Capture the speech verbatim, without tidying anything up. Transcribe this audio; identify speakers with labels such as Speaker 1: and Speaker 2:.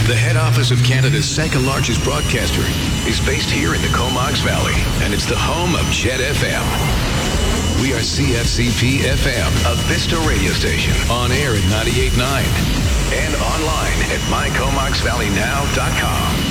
Speaker 1: The head office of Canada's second largest broadcaster is based here in the Comox Valley, and it's the home of Jet F M. We are C F C P F M, a Vista radio station, on air at ninety-eight point nine and online at my comox valley now dot com.